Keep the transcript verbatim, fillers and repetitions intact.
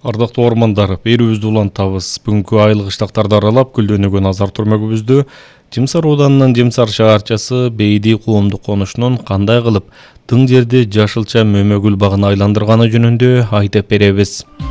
Ардактуу ормандар, берүүбүздү улантабыз. Бүгүнкү айлык ыштактарды аралап, гүлдөнүүгө назар турмөгүбүздү Жымсар ооданынын Жымсар шаарчасы Бейди коомдук конушунун кандай кылып тың жерди жашылча мөмө гүл багына айландырганы жөнүндө айтып беребиз.